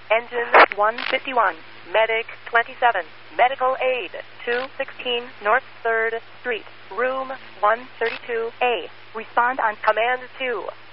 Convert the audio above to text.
Engine 151, Medic 27, Medical Aid 216 North 3rd Street, Room 132A. Respond on Command 2.